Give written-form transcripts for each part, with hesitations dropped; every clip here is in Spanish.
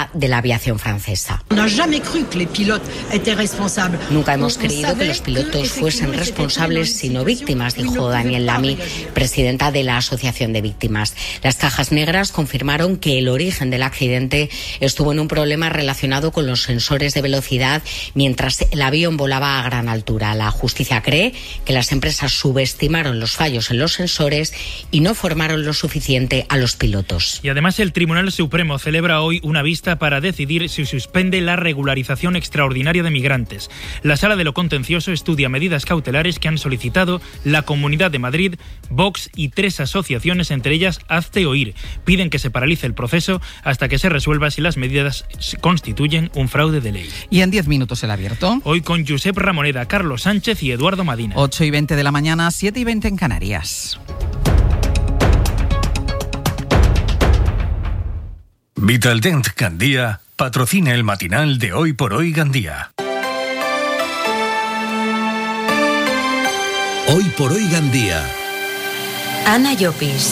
jefa de la aviación francesa. Nunca hemos creído que los pilotos fuesen responsables, sino víctimas, dijo Daniel Lamy, presidenta de la Asociación de Víctimas. Las cajas negras confirmaron que el origen del accidente estuvo en un problema relacionado con los sensores de velocidad mientras el avión volaba a gran altura. La justicia cree que las empresas subestimaron los fallos en los sensores y no formaron lo suficiente a los pilotos. Y además el Tribunal Supremo celebra hoy una vista para decidir si suspende la regularización extraordinaria de migrantes. La Sala de lo Contencioso estudia medidas cautelares que han solicitado la Comunidad de Madrid, Vox y 3 asociaciones, entre ellas Hazte Oír. Piden que se paralice el proceso hasta que se resuelva si las medidas constituyen un fraude de ley. Y en 10 minutos el abierto. Hoy con Josep Ramoneda, Carlos Sánchez y Eduardo Madina. 8:20 de la mañana, 7:20 en Canarias. Vitaldent Gandía patrocina el matinal de Hoy por Hoy Gandía. Hoy por Hoy Gandía. Ana Llopis.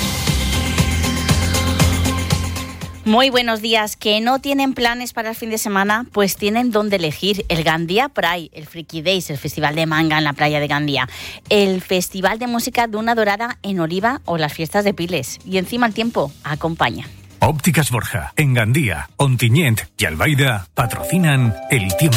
Muy buenos días. ¿Que no tienen planes para el fin de semana? Pues tienen dónde elegir. El Gandía Pride, el Freaky Days, el festival de manga en la playa de Gandía, el festival de música Duna Dorada en Oliva o las fiestas de Piles. Y encima el tiempo acompaña. Ópticas Borja, en Gandía, Ontinyent y Albaida patrocinan el tiempo.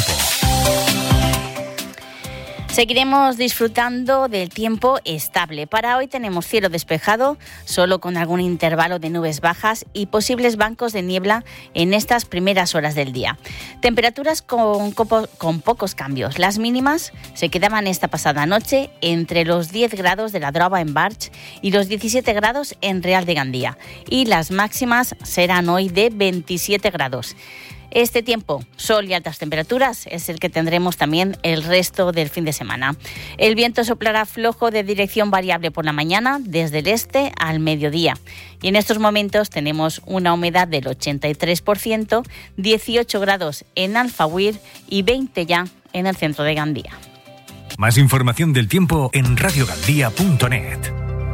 Seguiremos disfrutando del tiempo estable. Para hoy tenemos cielo despejado, solo con algún intervalo de nubes bajas y posibles bancos de niebla en estas primeras horas del día. Temperaturas con pocos cambios. Las mínimas se quedaban esta pasada noche entre los 10 grados de la Droba en Barx y los 17 grados en Real de Gandía. Y las máximas serán hoy de 27 grados. Este tiempo, sol y altas temperaturas, es el que tendremos también el resto del fin de semana. El viento soplará flojo de dirección variable por la mañana, desde el este al mediodía. Y en estos momentos tenemos una humedad del 83%, 18 grados en Alfauir y 20 ya en el centro de Gandía. Más información del tiempo en radiogandía.net.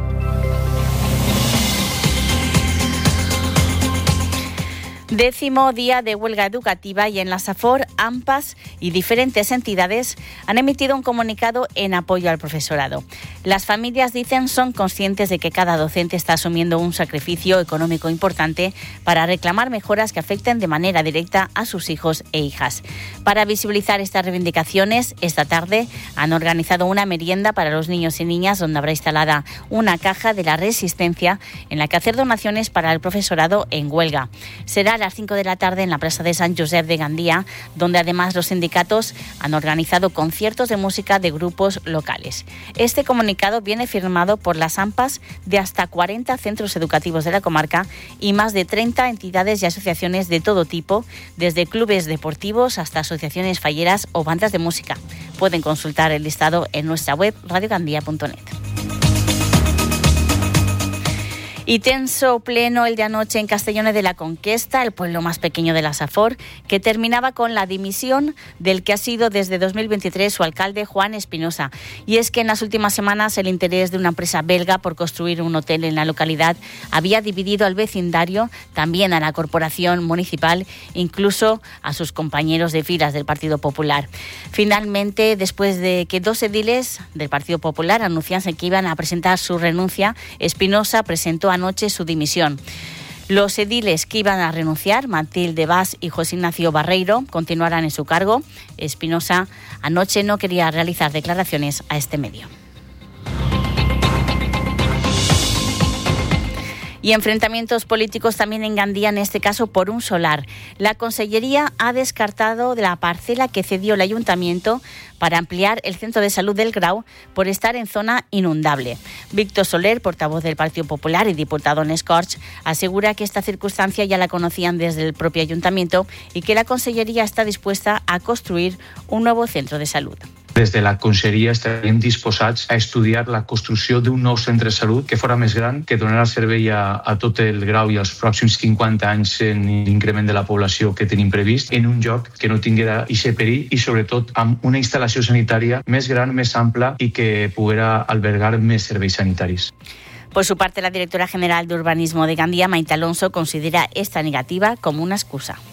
10º día de huelga educativa y en la SAFOR, AMPAS y diferentes entidades han emitido un comunicado en apoyo al profesorado. Las familias, dicen, son conscientes de que cada docente está asumiendo un sacrificio económico importante para reclamar mejoras que afecten de manera directa a sus hijos e hijas. Para visibilizar estas reivindicaciones, esta tarde han organizado una merienda para los niños y niñas donde habrá instalada una caja de la Resistencia en la que hacer donaciones para el profesorado en huelga. Será a las 5 de la tarde en la Plaza de Sant Josep de Gandía, donde además los sindicatos han organizado conciertos de música de grupos locales. Este comunicado viene firmado por las AMPAs de hasta 40 centros educativos de la comarca y más de 30 entidades y asociaciones de todo tipo, desde clubes deportivos hasta asociaciones falleras o bandas de música. Pueden consultar el listado en nuestra web radiogandía.net. Y tenso pleno el de anoche en Castellones de la Conquesta, el pueblo más pequeño de la SAFOR, que terminaba con la dimisión del que ha sido desde 2023 su alcalde, Juan Espinosa. Y es que en las últimas semanas el interés de una empresa belga por construir un hotel en la localidad había dividido al vecindario, también a la corporación municipal, incluso a sus compañeros de filas del Partido Popular. Finalmente, después de que 2 ediles del Partido Popular anunciasen que iban a presentar su renuncia, Espinosa presentó anoche su dimisión. Los ediles que iban a renunciar, Matilde Bas y José Ignacio Barreiro, continuarán en su cargo. Espinosa anoche no quería realizar declaraciones a este medio. Y enfrentamientos políticos también en Gandía, en este caso por un solar. La Consellería ha descartado la parcela que cedió el Ayuntamiento para ampliar el centro de salud del Grau por estar en zona inundable. Víctor Soler, portavoz del Partido Popular y diputado en Escorch, asegura que esta circunstancia ya la conocían desde el propio Ayuntamiento y que la Consellería está dispuesta a construir un nuevo centro de salud. Des de la Conselleria estarem disposats a estudiar la construcció d'un nou centre de salut que fora més gran, que donarà servei a tot el Grau i als pròxims 50 anys en l'increment de la població que tenim previst, en un lloc que no tingui aquest perill i sobretot amb una instal·lació sanitària més gran, més ampla i que poguera albergar més serveis sanitaris. Por su parte, la directora general de Urbanismo de Gandía, Maite Alonso, considera esta negativa como una excusa.